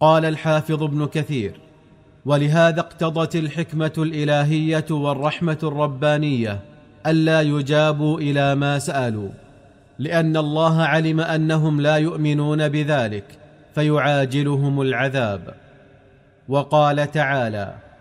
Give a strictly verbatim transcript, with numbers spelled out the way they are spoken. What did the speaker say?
قال الحافظ ابن كثير: ولهذا اقتضت الحكمة الإلهية والرحمة الربانية ألا يجابوا إلى ما سألوا، لأن الله علم أنهم لا يؤمنون بذلك فيعاجلهم العذاب. وقال تعالى: